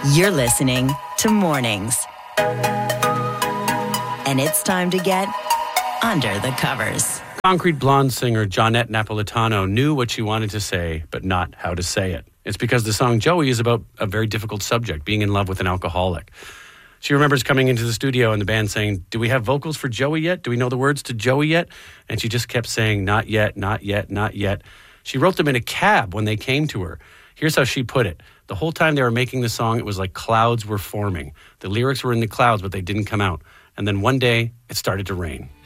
You're listening to Mornings. And it's time to get under the covers. Concrete Blonde singer Jonette Napolitano knew what she wanted to say, but not how to say it. It's because the song Joey is about a very difficult subject, being in love with an alcoholic. She remembers coming into the studio and the band saying, "Do we have vocals for Joey yet? Do we know the words to Joey yet?" And she just kept saying, "Not yet, not yet, not yet." She wrote them in a cab when they came to her. Here's how she put it. The whole time they were making the song, it was like clouds were forming. The lyrics were in the clouds, but they didn't come out. And then one day, it started to rain.